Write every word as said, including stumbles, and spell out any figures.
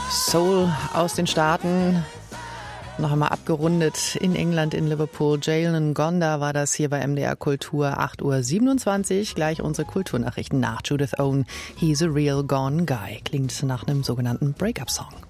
Soul aus den Staaten. Noch einmal abgerundet in England, in Liverpool. Jalen Ngonda war das hier bei M D R Kultur, acht Uhr siebenundzwanzig. Gleich unsere Kulturnachrichten nach Judith Owen. He's a real gone guy. Klingt nach einem sogenannten Break-up-Song.